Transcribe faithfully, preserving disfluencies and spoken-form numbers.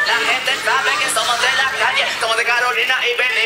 La gente sabe que somos de la calle, somos de Carolina y Belice.